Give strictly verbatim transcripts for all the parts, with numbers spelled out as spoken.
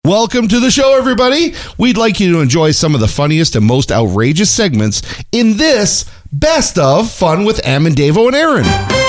Welcome to the show, everybody. We'd like you to enjoy some of the funniest and most outrageous segments in this Best of Fun with Am and Davo and Aaron.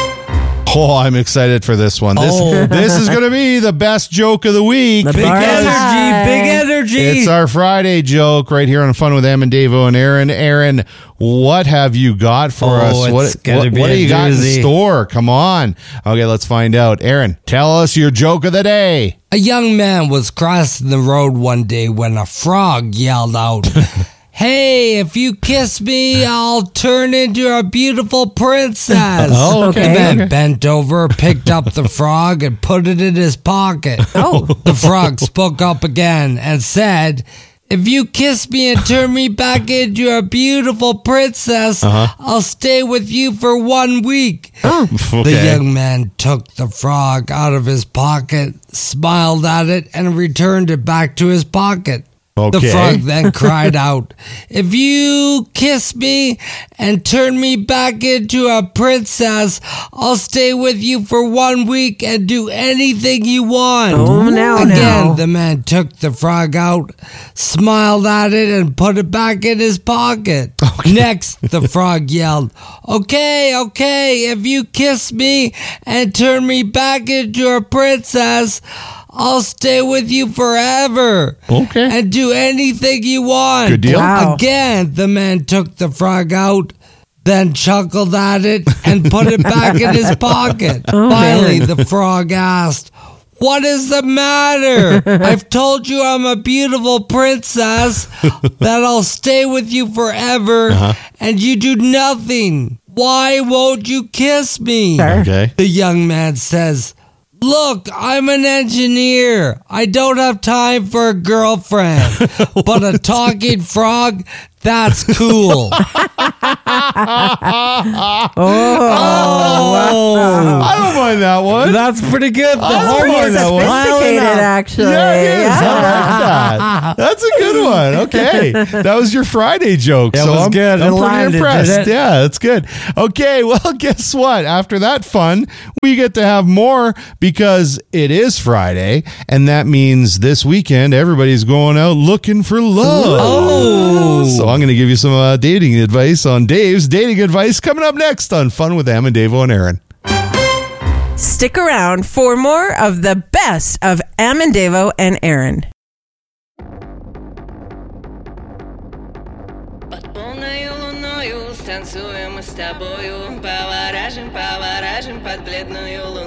Oh, I'm excited for this one. This, Oh. this is going to be the best joke of the week. The big energy, big energy. It's our Friday joke right here on Fun with Am and Davo and Aaron. Aaron, what have you got for Oh, us? it's What, gonna what, be what do a you got in doozy. store? Come on. Okay, let's find out. Aaron, tell us your joke of the day. A young man was crossing the road one day when a frog yelled out, "Hey, if you kiss me, I'll turn into a beautiful princess." Oh, okay. The man bent over, picked up the frog, and put it in his pocket. Oh. The frog spoke up again and said, "If you kiss me and turn me back into a beautiful princess, Uh-huh. I'll stay with you for one week." The Okay. young man took the frog out of his pocket, smiled at it, and returned it back to his pocket. Okay. The frog then cried out, "If you kiss me and turn me back into a princess, I'll stay with you for one week and do anything you want." Oh, now, Again, now. the man took the frog out, smiled at it, and put it back in his pocket. Next, the frog yelled, "Okay, okay, if you kiss me and turn me back into a princess, I'll stay with you forever. Okay. And do anything you want." Good deal. Wow. Again, the man took the frog out, then chuckled at it and put it back in his pocket. Finally, man. the frog asked, "What is the matter? I've told you I'm a beautiful princess, that I'll stay with you forever, and you do nothing. Why won't you kiss me?" Okay. The young man says, "Look, I'm an engineer. I don't have time for a girlfriend, but a talking frog, that's cool." Oh, I don't mind that one. That's pretty good. The I don't whole mind that one. sophisticated, actually. Yeah, it is. I like that. That's a good one. Okay. That was your Friday joke. That so was I'm, good. It I'm pretty landed, impressed. did it? Yeah, that's good. Okay. Well, guess what? After that fun, we get to have more because it is Friday. And that means this weekend, everybody's going out looking for love. Oh. So I'm going to give you some uh, dating advice on Dave's dating advice coming up next on Fun with Am and Davo and Aaron. Stick around for more of the best of Am and Davo and Aaron. Под полною луною станцуем мы с тобою, поворажим, поворажим под бледную луну.